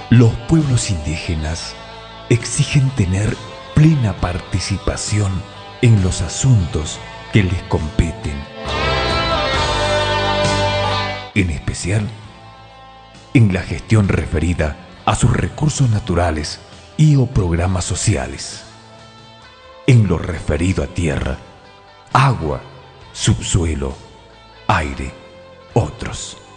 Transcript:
Los pueblos indígenas exigen tener plena participación en los asuntos que les competen, en especial en la gestión referida a sus recursos naturales y o programas sociales, en lo referido a tierra, agua, subsuelo, aire, otros.